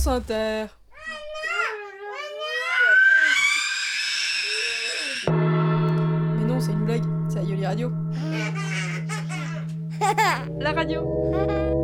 France Inter. Mais non, c'est une blague, c'est Aïoli Radio. La radio.